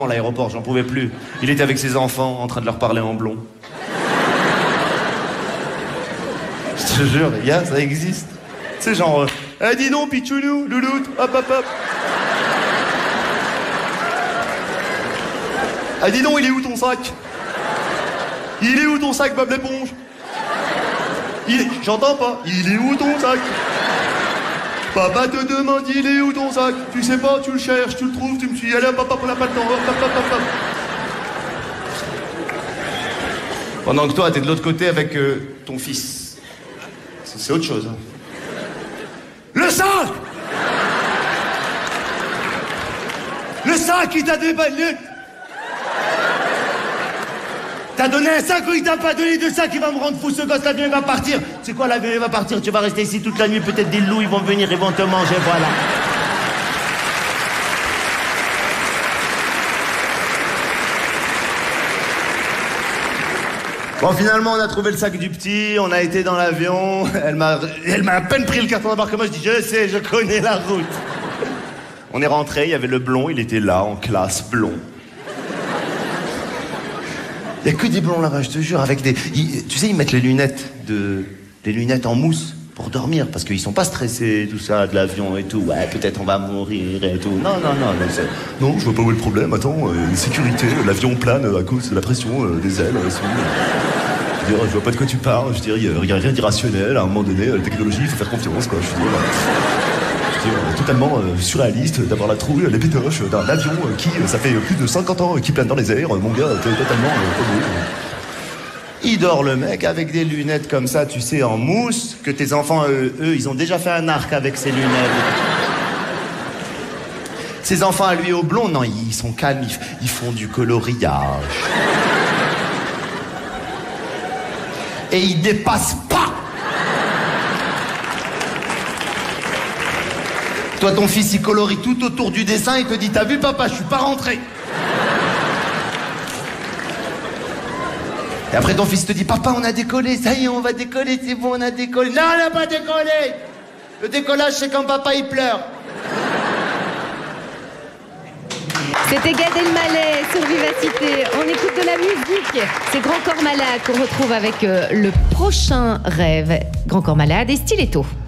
à l'aéroport, j'en pouvais plus. Il était avec ses enfants, en train de leur parler en blond. Je te jure, les gars, ça existe. C'est genre, dis donc, pichounou, louloute, hop, hop, hop. Dis donc, il est où ton sac? Il est où ton sac, Bob l'éponge? J'entends pas. Il est où ton sac? Papa te demande, il est où ton sac? Tu sais pas, tu le cherches, tu le trouves, tu me suis. Allez, papa, on n'a pas le temps. Hop, hop, hop, hop, hop. Pendant que toi, t'es de l'autre côté avec ton fils. C'est autre chose. Hein. Le sac! Le sac, il t'a déballé. T'as donné un sac ou il t'a pas donné de sac? Il va me rendre fou, ce gosse, l'avion il va partir. C'est quoi, l'avion il va partir? Tu vas rester ici toute la nuit, peut-être des loups ils vont venir, ils vont te manger, voilà. Bon, finalement, on a trouvé le sac du petit, on a été dans l'avion, elle m'a à peine pris le carton d'embarquement, je dis, je sais, je connais la route. On est rentré, il y avait le blond, il était là, en classe, blond. Il n'y a que des blonds là-bas, je te jure, avec des... tu sais, ils mettent les lunettes en mousse pour dormir, parce qu'ils sont pas stressés, tout ça, de l'avion et tout. Ouais, peut-être on va mourir et tout. Non, non, je vois pas où est le problème. Attends, sécurité, l'avion plane à cause de la pression des ailes. Je veux dire, je vois pas de quoi tu parles. Je veux dire, il y a rien d'irrationnel. À un moment donné, la technologie, il faut faire confiance, quoi. Je veux dire, totalement surréaliste d'avoir la trouille, les pétoches d'un avion qui, ça fait plus de 50 ans qui plane dans les airs. Mon gars, t'es totalement... Il dort le mec avec des lunettes comme ça, tu sais, en mousse, que tes enfants, eux, ils ont déjà fait un arc avec ces lunettes. Ses enfants à lui au blond, non, ils sont calmes, ils font du coloriage. Et ils dépassent pas. Toi, ton fils, il colorie tout autour du dessin, il te dit, t'as vu, papa, je suis pas rentré. Et après, ton fils te dit, papa, on a décollé, ça y est, on va décoller, c'est bon, on a décollé. Non, on n'a pas décollé. Le décollage, c'est quand papa, il pleure. C'était Gad Elmaleh sur Vivacité. On écoute de la musique. C'est Grand Corps Malade qu'on retrouve avec le prochain rêve. Grand Corps Malade et Stiletto.